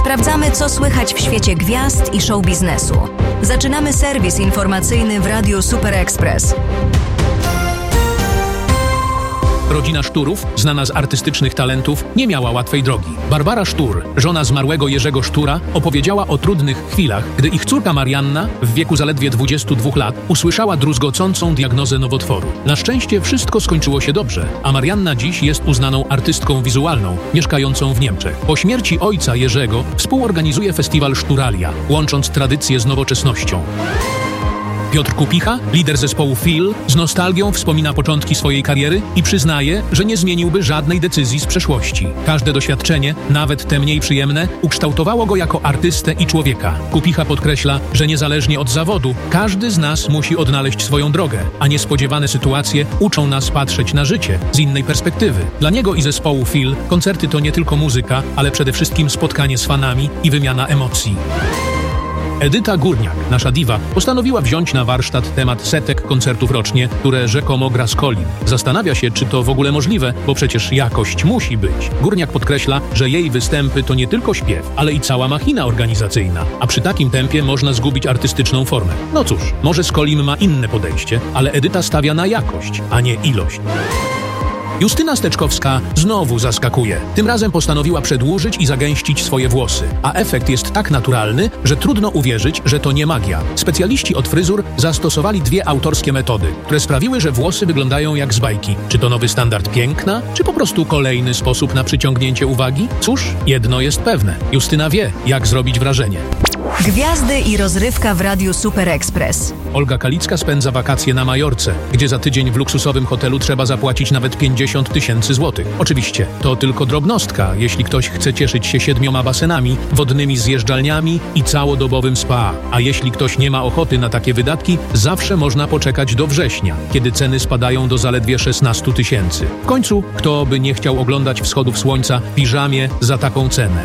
Sprawdzamy, co słychać w świecie gwiazd i show biznesu. Zaczynamy serwis informacyjny w Radiu Super Express. Rodzina Szturów, znana z artystycznych talentów, nie miała łatwej drogi. Barbara Sztur, żona zmarłego Jerzego Sztura, opowiedziała o trudnych chwilach, gdy ich córka Marianna, w wieku zaledwie 22 lat, usłyszała druzgocącą diagnozę nowotworu. Na szczęście wszystko skończyło się dobrze, a Marianna dziś jest uznaną artystką wizualną, mieszkającą w Niemczech. Po śmierci ojca Jerzego współorganizuje festiwal Szturalia, łącząc tradycję z nowoczesnością. Piotr Kupicha, lider zespołu Feel, z nostalgią wspomina początki swojej kariery i przyznaje, że nie zmieniłby żadnej decyzji z przeszłości. Każde doświadczenie, nawet te mniej przyjemne, ukształtowało go jako artystę i człowieka. Kupicha podkreśla, że niezależnie od zawodu, każdy z nas musi odnaleźć swoją drogę, a niespodziewane sytuacje uczą nas patrzeć na życie z innej perspektywy. Dla niego i zespołu Feel koncerty to nie tylko muzyka, ale przede wszystkim spotkanie z fanami i wymiana emocji. Edyta Górniak, nasza diwa, postanowiła wziąć na warsztat temat setek koncertów rocznie, które rzekomo gra z Colin. Zastanawia się, czy to w ogóle możliwe, bo przecież jakość musi być. Górniak podkreśla, że jej występy to nie tylko śpiew, ale i cała machina organizacyjna, a przy takim tempie można zgubić artystyczną formę. No cóż, może Colin ma inne podejście, ale Edyta stawia na jakość, a nie ilość. Justyna Steczkowska znowu zaskakuje. Tym razem postanowiła przedłużyć i zagęścić swoje włosy, a efekt jest tak naturalny, że trudno uwierzyć, że to nie magia. Specjaliści od fryzur zastosowali 2 autorskie metody, które sprawiły, że włosy wyglądają jak z bajki. Czy to nowy standard piękna, czy po prostu kolejny sposób na przyciągnięcie uwagi? Cóż, jedno jest pewne. Justyna wie, jak zrobić wrażenie. Gwiazdy i rozrywka w Radiu Super Express. Olga Kalicka spędza wakacje na Majorce, gdzie za tydzień w luksusowym hotelu trzeba zapłacić nawet 50 000 złotych. Oczywiście, to tylko drobnostka, jeśli ktoś chce cieszyć się 7 basenami, wodnymi zjeżdżalniami i całodobowym spa. A jeśli ktoś nie ma ochoty na takie wydatki, zawsze można poczekać do września, kiedy ceny spadają do zaledwie 16 000. W końcu, kto by nie chciał oglądać wschodów słońca w piżamie za taką cenę?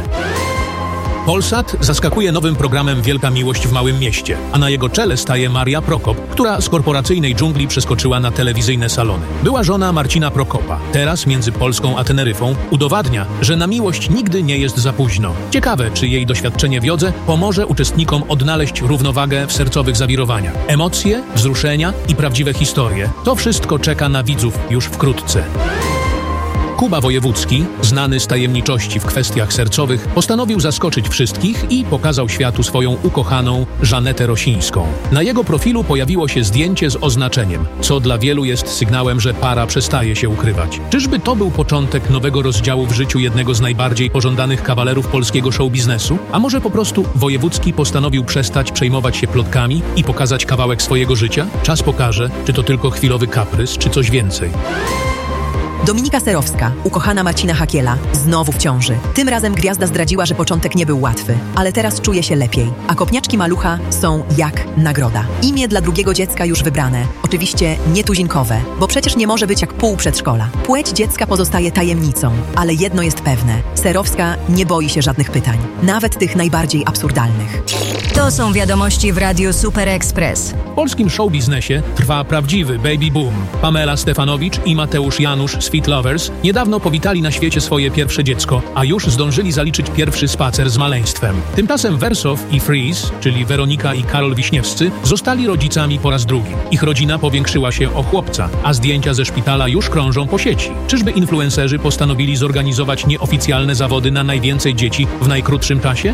Polsat zaskakuje nowym programem Wielka Miłość w Małym Mieście, a na jego czele staje Maria Prokop, która z korporacyjnej dżungli przeskoczyła na telewizyjne salony. Była żona Marcina Prokopa. Teraz między Polską a Teneryfą udowadnia, że na miłość nigdy nie jest za późno. Ciekawe, czy jej doświadczenie w jodze pomoże uczestnikom odnaleźć równowagę w sercowych zawirowaniach. Emocje, wzruszenia i prawdziwe historie. To wszystko czeka na widzów już wkrótce. Kuba Wojewódzki, znany z tajemniczości w kwestiach sercowych, postanowił zaskoczyć wszystkich i pokazał światu swoją ukochaną Żanetę Rosińską. Na jego profilu pojawiło się zdjęcie z oznaczeniem, co dla wielu jest sygnałem, że para przestaje się ukrywać. Czyżby to był początek nowego rozdziału w życiu jednego z najbardziej pożądanych kawalerów polskiego show biznesu? A może po prostu Wojewódzki postanowił przestać przejmować się plotkami i pokazać kawałek swojego życia? Czas pokaże, czy to tylko chwilowy kaprys, czy coś więcej. Dominika Serowska, ukochana Marcina Hakiela, znowu w ciąży. Tym razem gwiazda zdradziła, że początek nie był łatwy, ale teraz czuje się lepiej. A kopniaczki malucha są jak nagroda. Imię dla drugiego dziecka już wybrane. Oczywiście nietuzinkowe, bo przecież nie może być jak pół przedszkola. Płeć dziecka pozostaje tajemnicą, ale jedno jest pewne. Serowska nie boi się żadnych pytań, nawet tych najbardziej absurdalnych. To są wiadomości w Radiu Super Express. W polskim show biznesie trwa prawdziwy baby boom. Pamela Stefanowicz i Mateusz Janusz z Fit Lovers niedawno powitali na świecie swoje pierwsze dziecko, a już zdążyli zaliczyć pierwszy spacer z maleństwem. Tymczasem Wersow i Freeze, czyli Weronika i Karol Wiśniewscy, zostali rodzicami po raz drugi. Ich rodzina powiększyła się o chłopca, a zdjęcia ze szpitala już krążą po sieci. Czyżby influencerzy postanowili zorganizować nieoficjalne zawody na najwięcej dzieci w najkrótszym czasie?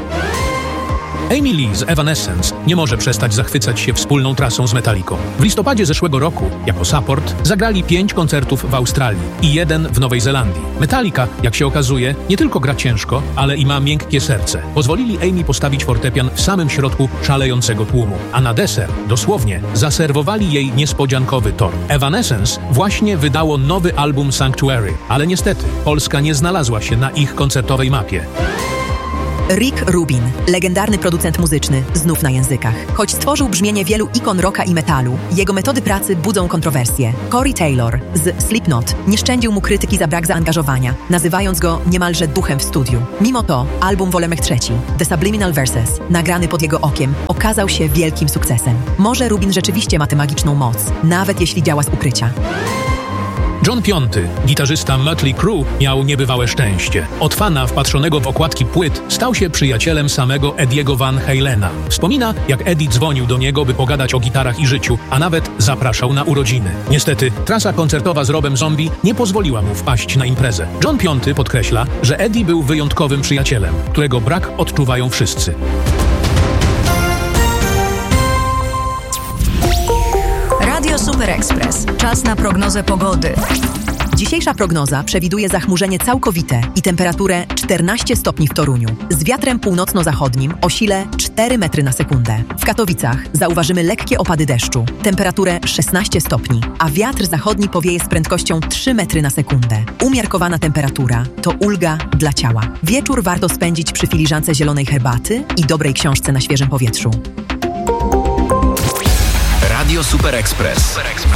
Amy Lee z Evanescence nie może przestać zachwycać się wspólną trasą z Metallicą. W listopadzie zeszłego roku, jako support, zagrali 5 koncertów w Australii i 1 w Nowej Zelandii. Metallica, jak się okazuje, nie tylko gra ciężko, ale i ma miękkie serce. Pozwolili Amy postawić fortepian w samym środku szalejącego tłumu, a na deser, dosłownie, zaserwowali jej niespodziankowy tort. Evanescence właśnie wydało nowy album Sanctuary, ale niestety Polska nie znalazła się na ich koncertowej mapie. Rick Rubin, legendarny producent muzyczny, znów na językach. Choć stworzył brzmienie wielu ikon rocka i metalu, jego metody pracy budzą kontrowersje. Corey Taylor z Slipknot nie szczędził mu krytyki za brak zaangażowania, nazywając go niemalże duchem w studiu. Mimo to album Wolemek III, The Subliminal Verses, nagrany pod jego okiem, okazał się wielkim sukcesem. Może Rubin rzeczywiście ma tę magiczną moc, nawet jeśli działa z ukrycia. John V, gitarzysta Mötley Crüe, miał niebywałe szczęście. Od fana wpatrzonego w okładki płyt stał się przyjacielem samego Ediego Van Halena. Wspomina, jak Eddie dzwonił do niego, by pogadać o gitarach i życiu, a nawet zapraszał na urodziny. Niestety, trasa koncertowa z Robem Zombie nie pozwoliła mu wpaść na imprezę. John V podkreśla, że Eddie był wyjątkowym przyjacielem, którego brak odczuwają wszyscy. Radio Super Express. Czas na prognozę pogody. Dzisiejsza prognoza przewiduje zachmurzenie całkowite i temperaturę 14 stopni w Toruniu. Z wiatrem północno-zachodnim o sile 4 metry na sekundę. W Katowicach zauważymy lekkie opady deszczu, temperaturę 16 stopni, a wiatr zachodni powieje z prędkością 3 metry na sekundę. Umiarkowana temperatura to ulga dla ciała. Wieczór warto spędzić przy filiżance zielonej herbaty i dobrej książce na świeżym powietrzu. Radio Super Express.